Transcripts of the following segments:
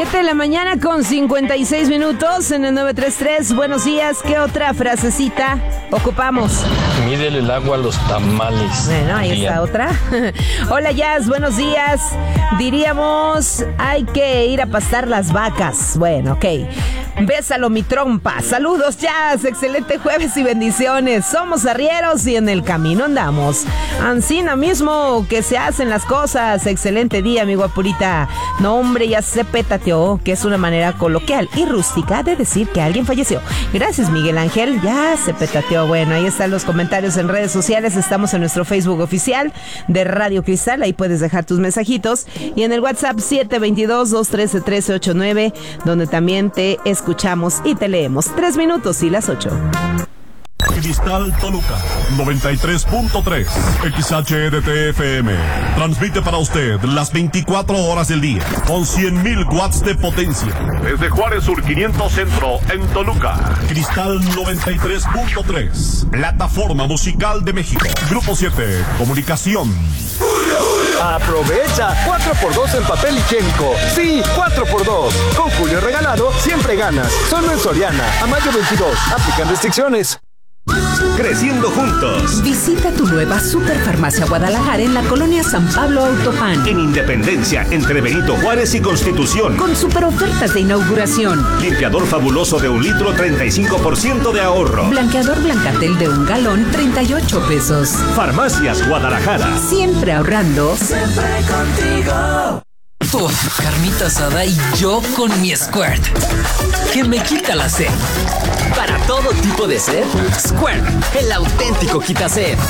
7 de la mañana con 56 minutos en el 933. Buenos días. ¿Qué otra frasecita ocupamos? Mídele el agua a los tamales. Bueno, ahí está otra. Hola, Jazz. Buenos días. Diríamos, hay que ir a pastar las vacas. Bueno, ok. Bésalo, mi trompa. Saludos, Jazz. Excelente jueves y bendiciones. Somos arrieros y en el camino andamos. Ancina mismo que se hacen las cosas. Excelente día, mi guapurita. No, hombre, ya se petateó, que es una manera coloquial y rústica de decir que alguien falleció. Gracias, Miguel Ángel. Ya se petateó. Bueno, ahí están los comentarios en redes sociales. Estamos en nuestro Facebook oficial de Radio Cristal. Ahí puedes dejar tus mensajitos. Y en el WhatsApp 722-213-1389, donde también te escuchamos y te leemos. 3 minutos y las 8. Cristal Toluca 93.3 XHEDT-FM transmite para usted las 24 horas del día con 100,000 watts de potencia desde Juárez Sur 500 Centro en Toluca. Cristal 93.3, plataforma musical de México. Grupo 7, comunicación. Aprovecha 4x2 en papel higiénico. Sí, 4x2. Con Julio Regalado siempre ganas. Solo en Soriana a mayo 22. Aplican restricciones. Creciendo juntos. Visita tu nueva Superfarmacia Guadalajara en la colonia San Pablo Autopan. En Independencia, entre Benito Juárez y Constitución. Con super ofertas de inauguración. Limpiador fabuloso de 1 litro, 35% de ahorro. Blanqueador Blancatel de 1 galón, 38 pesos. Farmacias Guadalajara. Siempre ahorrando. Siempre contigo. Uf, carnita asada y yo con mi Squirt, que me quita la sed. Para todo tipo de sed, Squirt, el auténtico quita sed.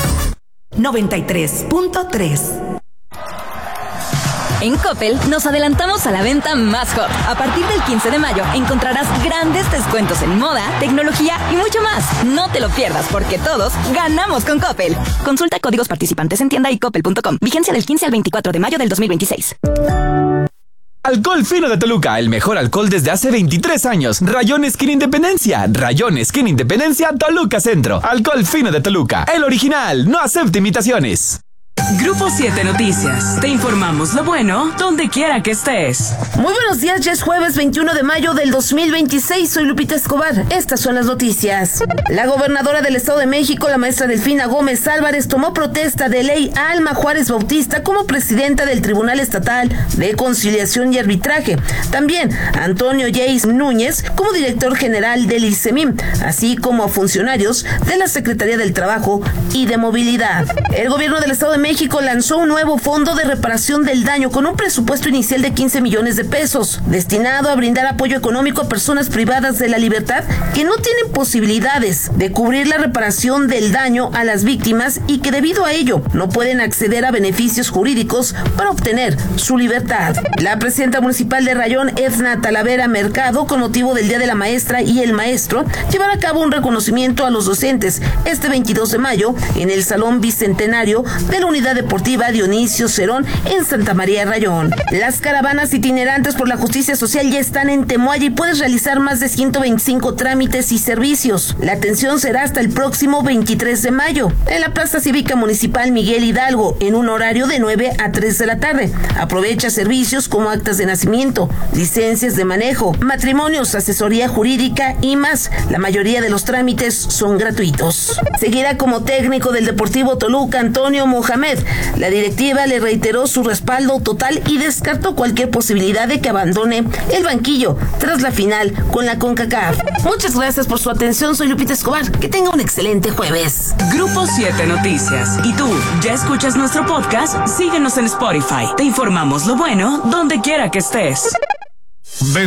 93.3. En Coppel nos adelantamos a la venta más hot. A partir del 15 de mayo encontrarás grandes descuentos en moda, tecnología y mucho más. No te lo pierdas porque todos ganamos con Coppel. Consulta códigos participantes en tienda y coppel.com. Vigencia del 15 al 24 de mayo del 2026. Alcohol Fino de Toluca, el mejor alcohol desde hace 23 años. Rayón Skin Independencia. Rayón Skin Independencia, Toluca Centro. Alcohol Fino de Toluca, el original, no acepta imitaciones. Grupo 7 Noticias. Te informamos lo bueno donde quiera que estés. Muy buenos días, ya es jueves 21 de mayo del 2026. Soy Lupita Escobar. Estas son las noticias. La gobernadora del Estado de México, la maestra Delfina Gómez Álvarez, tomó protesta de ley a Alma Juárez Bautista como presidenta del Tribunal Estatal de Conciliación y Arbitraje. También a Antonio Yays Núñez como director general del ICEMIM, así como a funcionarios de la Secretaría del Trabajo y de Movilidad. El gobierno del Estado de México lanzó un nuevo fondo de reparación del daño con un presupuesto inicial de 15 millones de pesos, destinado a brindar apoyo económico a personas privadas de la libertad que no tienen posibilidades de cubrir la reparación del daño a las víctimas y que debido a ello no pueden acceder a beneficios jurídicos para obtener su libertad. La presidenta municipal de Rayón, Edna Talavera Mercado, con motivo del Día de la Maestra y el Maestro, llevará a cabo un reconocimiento a los docentes este 22 de mayo en el Salón Bicentenario de la Unidad Deportiva Dionisio Cerón en Santa María Rayón. Las caravanas itinerantes por la justicia social ya están en Temoaya y puedes realizar más de 125 trámites y servicios. La atención será hasta el próximo 23 de mayo en la Plaza Cívica Municipal Miguel Hidalgo en un horario de 9 a 3 de la tarde. Aprovecha servicios como actas de nacimiento, licencias de manejo, matrimonios, asesoría jurídica y más. La mayoría de los trámites son gratuitos. Seguirá como técnico del Deportivo Toluca Antonio Mohamed. La directiva le reiteró su respaldo total y descartó cualquier posibilidad de que abandone el banquillo tras la final con la CONCACAF. Muchas gracias por su atención, soy Lupita Escobar. Que tenga un excelente jueves. Grupo 7 Noticias. ¿Y tú, ya escuchas nuestro podcast? Síguenos en Spotify. Te informamos lo bueno donde quiera que estés. Desde